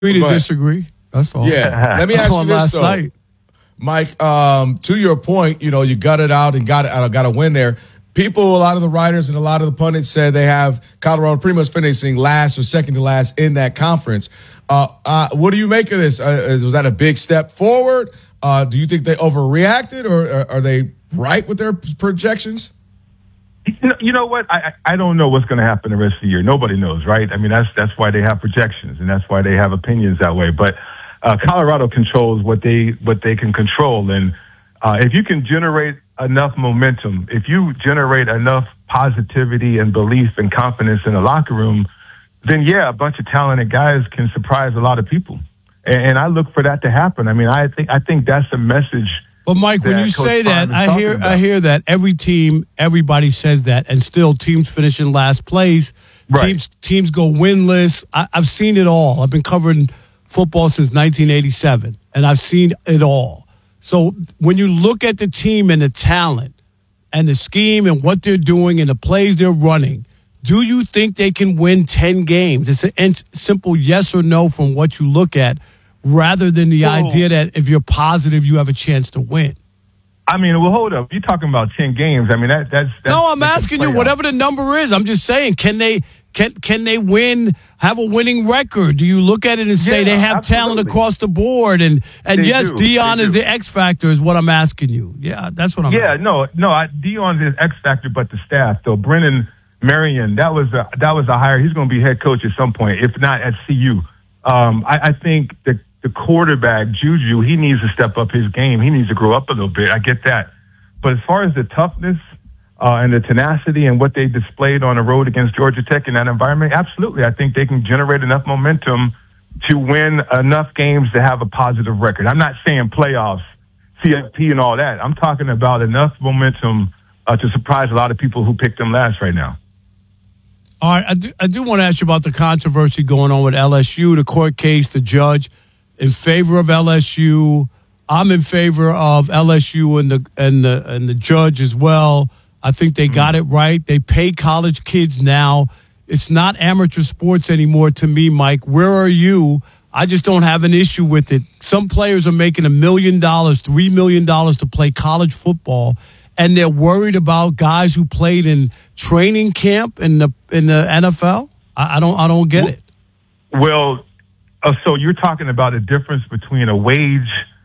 Agree to disagree. That's all. Yeah. Let me ask you this, though. Night. Mike, to your point, you gutted out and got a win there. People, a lot of the writers and a lot of the pundits said they have Colorado pretty much finishing last or second to last in that conference. What do you make of this? Was that a big step forward? Do you think they overreacted, or are they right with their projections? You know what? I don't know what's going to happen the rest of the year. Nobody knows, right? I mean, that's why they have projections, and that's why they have opinions that way. But Colorado controls what they can control, and if you can generate enough momentum, if you generate enough positivity and belief and confidence in the locker room, then yeah, a bunch of talented guys can surprise a lot of people, and I look for that to happen. I mean, I think that's a message. But Mike, when you say that, I hear that every team, everybody says that, and still teams finish in last place. Right. Teams go winless. I've seen it all. I've been covering football since 1987, and I've seen it all. So when you look at the team and the talent and the scheme and what they're doing and the plays they're running, do you think they can win 10 games? It's a simple yes or no from what you look at, rather than the idea that if you're positive, you have a chance to win. I mean, well, hold up. You're talking about 10 games. I mean, that's no, I'm asking you, whatever the number is. I'm just saying, can they win, have a winning record? Do you look at it and say they have talent across the board? And yes, Deion is the X factor is what I'm asking you. Yeah, that's what I'm asking. No, Deion's the X factor, but the staff, though. Brennan Marion, that was a hire. He's going to be head coach at some point, if not at CU. I think the quarterback, Juju, he needs to step up his game. He needs to grow up a little bit. I get that. But as far as the toughness and the tenacity and what they displayed on the road against Georgia Tech in that environment, absolutely. I think they can generate enough momentum to win enough games to have a positive record. I'm not saying playoffs, CFP and all that. I'm talking about enough momentum to surprise a lot of people who picked them last right now. All right, I do want to ask you about the controversy going on with LSU, the court case, the judge in favor of LSU. I'm in favor of LSU and the judge as well. I think they got it right. They pay college kids now. It's not amateur sports anymore to me, Mike. Where are you? I just don't have an issue with it. Some players are making $1 million, $3 million to play college football, and they're worried about guys who played in training camp in the NFL. I don't get it. Well, so you're talking about a difference between a wage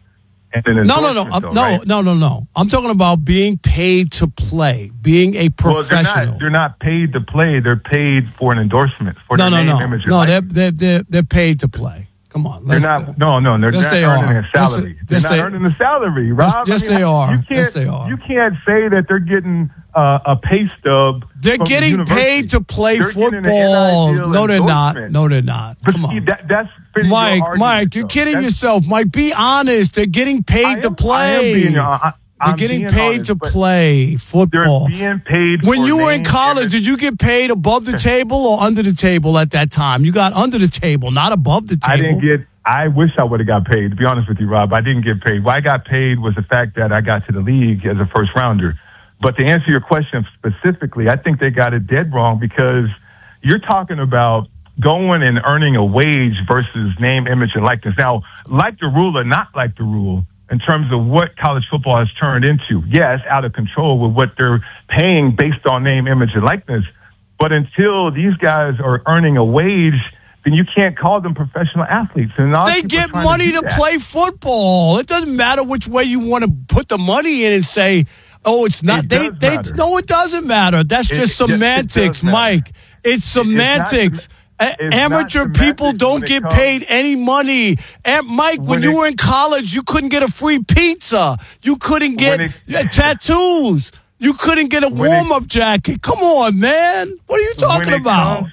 and an endorsement? No. I'm talking about being paid to play, being a professional. Well, they're not paid to play. They're paid for an endorsement. For their name, image, and likeness. They're paid to play. Come on. They're not. No. They're not earning a salary. They're not earning a salary, Rob. Yes, they are. Yes, they are. You can't say that they're getting a pay stub. They're getting paid to play football. No, they're not. No, they're not. Come on. That's Mike, you're kidding yourself. Mike, be honest. They're getting paid to play. They're getting paid to play football. They're being paid. When you were in college, did you get paid above the table or under the table at that time? You got under the table, not above the table. I wish I would have got paid, to be honest with you, Rob. I didn't get paid. What I got paid was the fact that I got to the league as a first rounder. But to answer your question specifically, I think they got it dead wrong, because you're talking about going and earning a wage versus name, image, and likeness. Now, like the rule or not like the rule, in terms of what college football has turned into, yeah, it's out of control with what they're paying based on name, image, and likeness. But until these guys are earning a wage, then you can't call them professional athletes. And they get money to play football. It doesn't matter which way you want to put the money in and say, oh, it's not. No, it doesn't matter. That's just semantics, Mike. It's semantics. Amateur people don't get paid any money. And Mike, when you were in college, you couldn't get a free pizza. You couldn't get tattoos. You couldn't get a warm-up jacket. Come on, man. What are you talking about?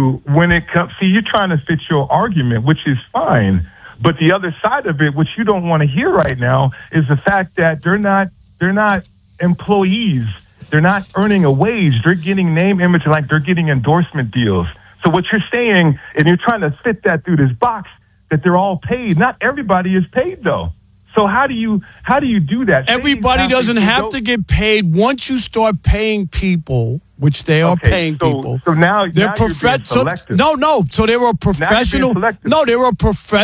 See, you're trying to fit your argument, which is fine. But the other side of it, which you don't want to hear right now, is the fact that they're not employees. They're not earning a wage. They're getting name, image, like they're getting endorsement deals. So what you're saying, and you're trying to fit that through this box, that they're all paid. Not everybody is paid, though. So how do you do that? Everybody doesn't have to get paid. Once you start paying people, which they are paying people. So now they're you're being selective. No. So they were professional. No, they were professional.